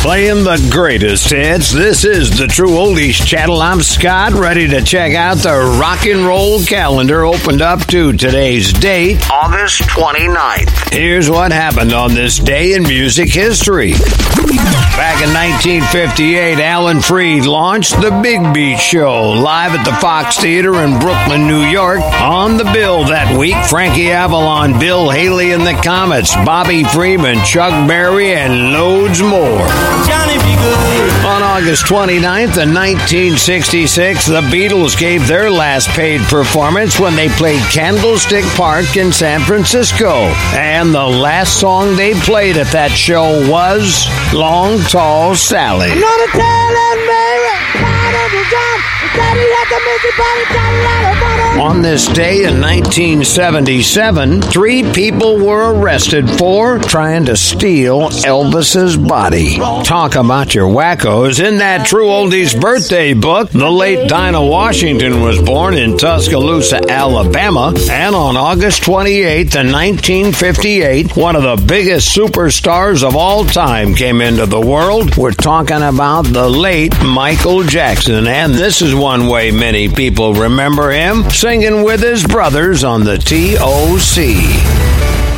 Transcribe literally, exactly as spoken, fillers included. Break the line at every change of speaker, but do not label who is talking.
Playing the greatest hits. This is the True Oldies Channel. I'm Scott, ready to check out the rock and roll calendar opened up to today's date, August twenty-ninth. Here's what happened on this day in music history. Back in nineteen fifty-eight, Alan Freed launched The Big Beat Show live at the Fox Theater in Brooklyn, New York. On the bill that week, Frankie Avalon, Bill Haley and the Comets, Bobby Freeman, Chuck Berry, and loads more.
Johnny be good.
On August twenty-ninth in nineteen sixty-six, the Beatles gave their last paid performance when they played Candlestick Park in San Francisco. And the last song they played at that show was Long Tall Sally.
I'm gonna tell Aunt Mary, proud of her John, that he had the music body, got a lot of money.
On this day in nineteen seventy-seven, three people were arrested for trying to steal Elvis's body. Talk about your wackos. In that True Oldies birthday book, the late Dinah Washington was born in Tuscaloosa, Alabama. And on August twenty-eighth in nineteen fifty-eight, one of the biggest superstars of all time came into the world. We're talking about the late Michael Jackson. And this is one way many people remember him, singing with his brothers on the T O C.